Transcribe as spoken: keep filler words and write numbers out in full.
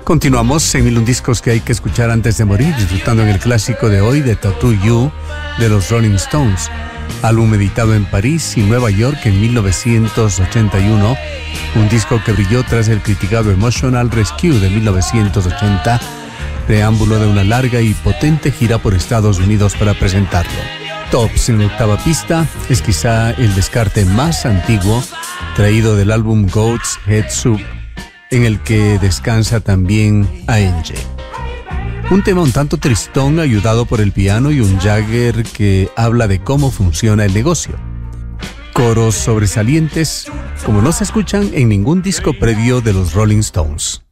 Continuamos en Mil un Discos que hay que escuchar antes de morir, disfrutando en el clásico de hoy de Tattoo You de los Rolling Stones, álbum editado en París y Nueva York en mil novecientos ochenta y uno, un disco que brilló tras el criticado Emotional Rescue de mil novecientos ochenta, preámbulo de una larga y potente gira por Estados Unidos para presentarlo. Tops en la octava pista es quizá el descarte más antiguo, traído del álbum Goat's Head Soup, en el que descansa también Angie. Un tema un tanto tristón, ayudado por el piano y un Jagger que habla de cómo funciona el negocio. Coros sobresalientes, como no se escuchan en ningún disco previo de los Rolling Stones.